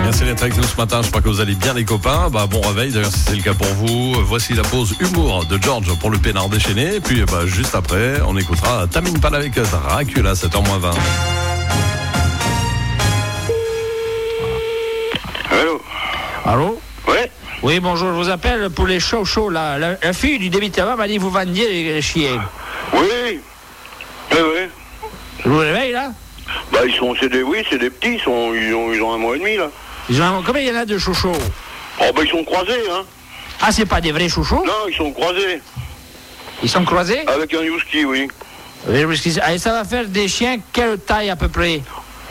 Merci d'être avec nous ce matin. J'espère que vous allez bien, les copains. Bon réveil, d'ailleurs, si c'est le cas pour vous. Voici la pause humour de George pour le peinard déchaîné. Et puis, juste après, on écoutera Tamine Pal avec Dracula, 7h-20. Allô? Allô? Ouais? Oui, bonjour, je vous appelle pour les chauds là. La fille du débiteur m'a dit que vous vendiez les chiens. Oui. Oui. Je vous réveille là? C'est des petits, ils ont 1 mois et demi là. Combien il y en a de chouchous? Ils sont croisés, hein. Ah, c'est pas des vrais chouchous? Non, ils sont croisés. Ils sont croisés? Avec un husky, oui. Et ça va faire des chiens quelle taille à peu près?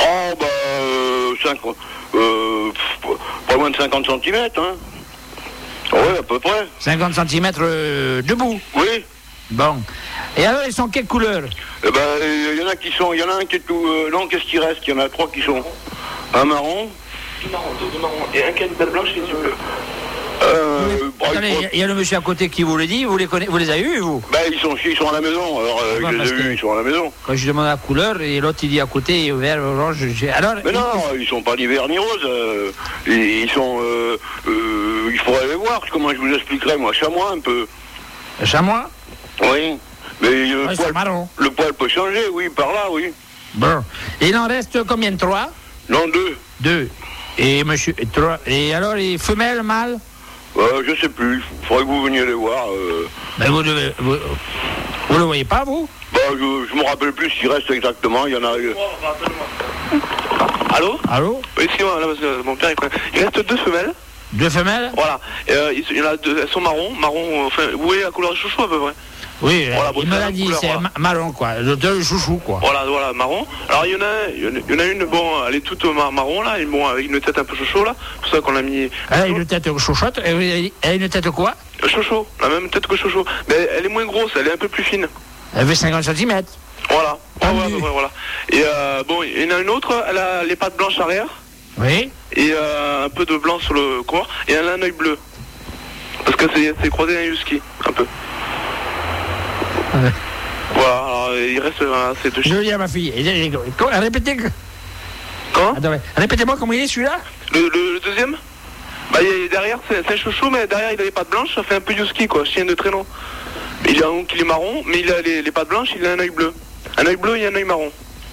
Pas loin de 50 cm, hein. Oui, à peu près. 50 cm debout? Oui. Bon. Et alors, ils sont quelle couleur? Il y en a un qui est tout... non, qu'est-ce qui reste? Il y en a 3 qui sont... Un marron. 2 marrons. Et un qui a une belle blanche et une bleue. Attendez, il y a le monsieur à côté qui vous le dit, vous les avez eus, vous? Ils sont à la maison, alors je les ai vus, ils sont à la maison. Quand je demande la couleur, et l'autre il dit à côté, vert, orange, alors... Mais non, ils sont pas ni verts ni roses, ils sont... il faudrait les voir, comment je vous expliquerai, moi, chamois un peu. Chamois? Oui, mais le poil peut changer, oui, par là, oui. Bon, et il en reste combien? 3? Non, 2. 2. Et monsieur, 3. Et alors, les femelles, mâles? Je sais plus, il faudrait que vous veniez les voir. Vous le voyez pas, vous? Je me rappelle plus ce qu'il reste exactement, il y en a... Allô? Oui, excusez-moi, là, parce que mon père, il reste 2 femelles. 2 femelles? Voilà. Il y en a 2, elles sont marron, enfin, vous voyez la couleur du chouchou à peu près? Oui, voilà, il me l'a dit, c'est marron, quoi, le chouchou, quoi. Voilà, marron. Alors, il y en a une, elle est toute marron, là, avec une tête un peu chouchou, là, c'est pour ça qu'on l'a mis... Elle a une tête chouchotte, elle a une tête quoi? Chouchou, la même tête que chouchou. Mais elle est moins grosse, elle est un peu plus fine. Elle fait 50 cm. Voilà. Voilà. Et il y en a une autre, elle a les pattes blanches arrière. Oui. Et un peu de blanc sur le corps, et elle a un œil bleu. Parce que c'est croisé un husky, un peu. Voilà, alors il reste ces 2 chiens. Je dis à ma fille, répétez. Comment? Attendez, répétez-moi comment il est celui-là? Le deuxième? Derrière, c'est un chouchou, mais derrière il a les pattes blanches, ça fait un peu husky, quoi, chien de traîneau. Il a un qui est marron, mais il a les pattes blanches, il a un œil bleu. Un œil bleu et un œil marron.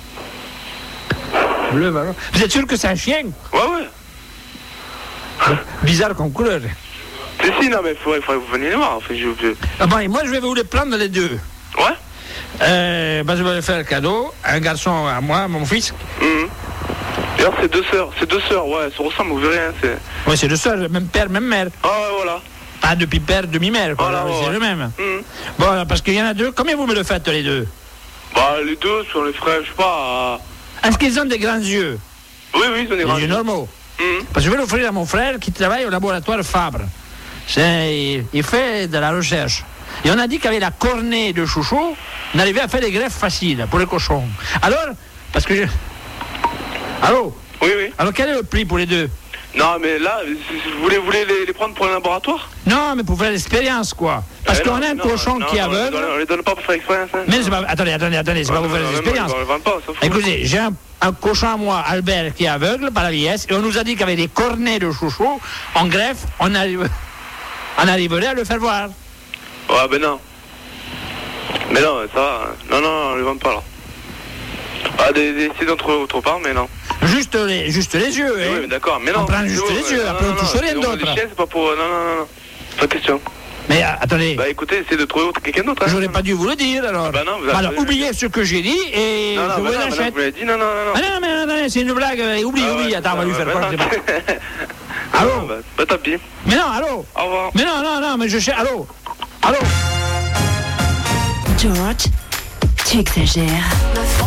Bleu, marron. Vous êtes sûr que c'est un chien? Ouais. Bizarre comme couleur. Si, non, mais il faudrait que vous veniez les voir. Enfin, et moi, je vais vous les prendre les 2. Ouais? Je vais faire le cadeau. Un garçon à moi, mon fils. D'ailleurs, c'est 2 sœurs, ouais, elles se ressemblent, vous verrez. Oui, c'est 2 sœurs, même père, même mère. Ah ouais, voilà. Pas depuis père, demi-mère, quoi. Voilà, c'est le même. Bon, parce qu'il y en a 2. Combien vous me le faites, les 2? Les 2 sont les frères, je sais pas... Est-ce qu'ils ont des grands yeux? Oui, ils ont des grands yeux. Normaux. Parce que je vais l'offrir à mon frère qui travaille au laboratoire Fabre. Il fait de la recherche. Et on a dit qu'avec la cornée de chouchou, on arrivait à faire des greffes faciles pour les cochons. Alors, parce que Allô? Oui. Alors, quel est le prix pour les 2? Non, mais là, vous voulez les prendre pour un laboratoire? Non, mais pour faire l'expérience, quoi. Parce qu'on a un cochon qui est aveugle. On les donne pas pour faire l'expérience. Hein. Mais c'est pas... Attendez, c'est pas pour faire l'expérience. Écoutez, j'ai un cochon à moi, Albert, qui est aveugle par la vieillesse, et on nous a dit qu'avec des cornets de chouchou, en greffe, on arriverait à le faire voir. Ouais, non. Mais non, ça va. Non, on les vend pas, là. C'est d'autre part, mais non. Juste les yeux, hein. Oui, d'accord, mais non. On prend juste les yeux, après on touche rien d'autre. Les chiens, c'est pas pour... Non. Pas question. Mais attendez. Écoutez, essayez de trouver quelqu'un d'autre. Hein. J'aurais pas dû vous le dire, alors. Non, vous avez... Alors, oubliez ce que j'ai dit et je vous l'achète. Vous l'avez dit, non. Ah non, mais attendez, c'est une blague. Oublie. Attends, on va lui faire quoi, je sais pas. Allô? Tant pis. Mais non, allô? Au revoir. Mais non, mais je cherche... Allô? George, tu exagères.